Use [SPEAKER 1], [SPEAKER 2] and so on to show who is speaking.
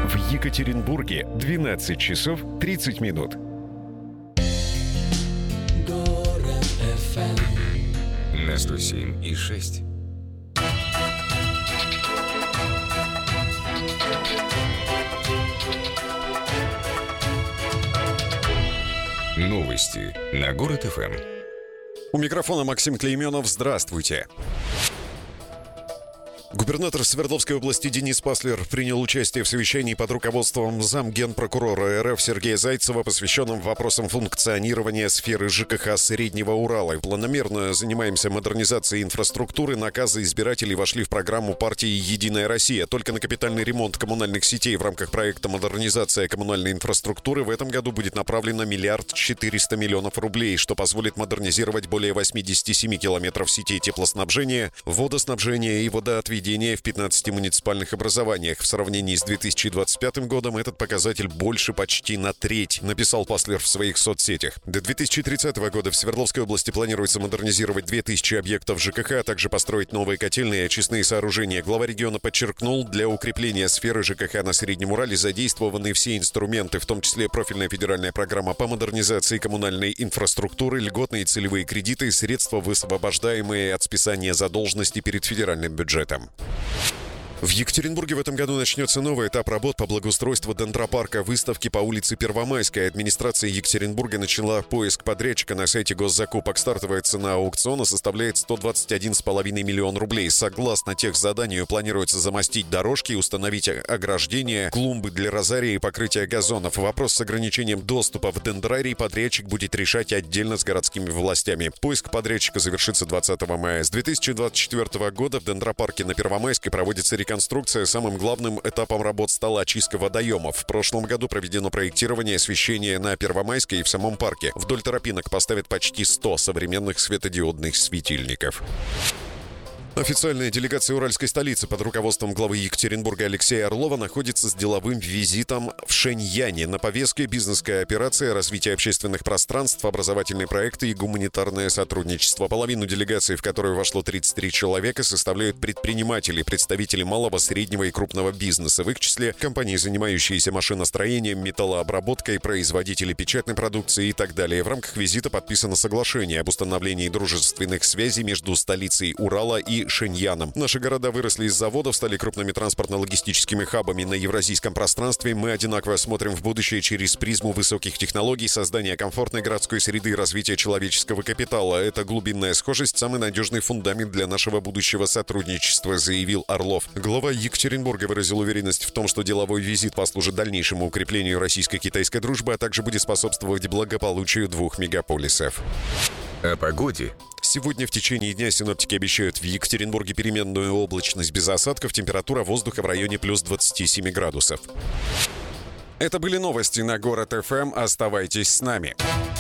[SPEAKER 1] В Екатеринбурге 12 часов 30 минут.
[SPEAKER 2] Город FM.
[SPEAKER 3] На 107,6. Новости на Город ФМ.
[SPEAKER 4] У микрофона Максим Клейменов. Здравствуйте. Губернатор Свердловской области Денис Паслер принял участие в совещании под руководством замгенпрокурора РФ Сергея Зайцева, посвященном вопросам функционирования сферы ЖКХ Среднего Урала. Планомерно занимаемся модернизацией инфраструктуры. Наказы избирателей вошли в программу партии «Единая Россия». Только на капитальный ремонт коммунальных сетей в рамках проекта «Модернизация коммунальной инфраструктуры» в этом году будет направлено 1 400 000 000 рублей, что позволит модернизировать более 87 километров сетей теплоснабжения, водоснабжения и водоотведения в 15 муниципальных образованиях. В сравнении с 2025 годом этот показатель больше почти на треть, написал Паслер в своих соцсетях. До 2030 года в Свердловской области планируется модернизировать 2000 объектов ЖКХ, а также построить новые котельные и очистные сооружения. Глава региона подчеркнул, для укрепления сферы ЖКХ на Среднем Урале задействованы все инструменты, в том числе профильная федеральная программа по модернизации коммунальной инфраструктуры, льготные целевые кредиты, средства, высвобождаемые от списания задолженности перед федеральным бюджетом. В Екатеринбурге в этом году начнется новый этап работ по благоустройству дендропарка, выставки по улице Первомайская. Администрация Екатеринбурга начала поиск подрядчика на сайте госзакупок. Стартовая цена аукциона составляет 121,5 миллиона рублей. Согласно техзаданию, планируется замостить дорожки, установить ограждения, клумбы для розарии и покрытия газонов. Вопрос с ограничением доступа в дендрарий подрядчик будет решать отдельно с городскими властями. Поиск подрядчика завершится 20 мая. С 2024 года в дендропарке на Первомайской проводится реконструкция. Самым главным этапом работ стала очистка водоемов. В прошлом году проведено проектирование освещения на Первомайской и в самом парке. Вдоль тропинок поставят почти 100 современных светодиодных светильников. Официальная делегация уральской столицы под руководством главы Екатеринбурга Алексея Орлова находится с деловым визитом в Шэньяне. На повестке бизнес-кооперация, развитие общественных пространств, образовательные проекты и гуманитарное сотрудничество. Половину делегации, в которую вошло 33 человека, составляют предприниматели, представители малого, среднего и крупного бизнеса. В их числе компании, занимающиеся машиностроением, металлообработкой, производители печатной продукции и так далее. В рамках визита подписано соглашение об установлении дружественных связей между столицей Урала и Шэньяном. Наши города выросли из заводов, стали крупными транспортно-логистическими хабами на евразийском пространстве. Мы одинаково смотрим в будущее через призму высоких технологий, создания комфортной городской среды и развития человеческого капитала. Эта глубинная схожесть – самый надежный фундамент для нашего будущего сотрудничества, заявил Орлов. Глава Екатеринбурга выразил уверенность в том, что деловой визит послужит дальнейшему укреплению российско-китайской дружбы, а также будет способствовать благополучию двух мегаполисов.
[SPEAKER 3] О погоде.
[SPEAKER 4] Сегодня в течение дня синоптики обещают в Екатеринбурге переменную облачность без осадков, температура воздуха в районе плюс 27 градусов. Это были новости на Город ФМ. Оставайтесь с нами.